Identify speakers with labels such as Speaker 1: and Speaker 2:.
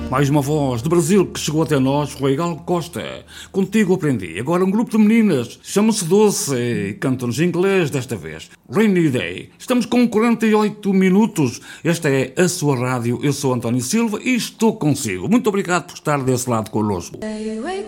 Speaker 1: Mais uma voz do Brasil que chegou até nós foi Gal Costa. Contigo aprendi. Agora um grupo de meninas, chama-se Doce e cantam-nos em inglês desta vez. Rainy Day. Estamos com 48 minutos. Esta é a sua rádio. Eu sou António Silva e estou consigo. Muito obrigado por estar desse lado connosco.